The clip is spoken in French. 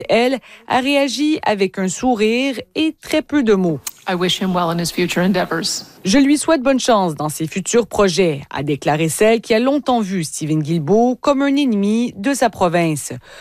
Elle a réagi avec un sourire et très peu de mots. I wish him well in his future endeavors. Je lui souhaite bonne chance dans ses futurs projets, a déclaré celle qui a longtemps vu Steven Guilbeault comme un ennemi de sa province.